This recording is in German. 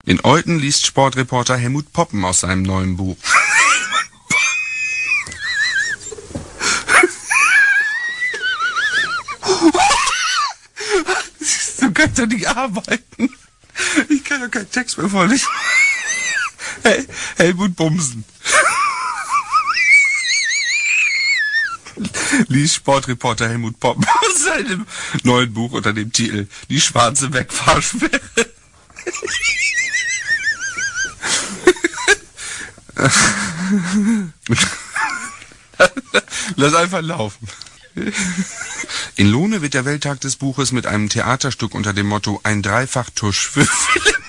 In Olten liest Sportreporter Helmut Poppen aus seinem neuen Buch. Du kannst doch nicht arbeiten. Ich kann doch keinen Text mehr vorlesen. Helmut Bumsen. Liest Sportreporter Helmut Poppen aus seinem neuen Buch unter dem Titel Die schwarze Wegfahrsperre. Lass einfach laufen. In Lohne wird der Welttag des Buches mit einem Theaterstück unter dem Motto Ein Dreifachtusch für Philipp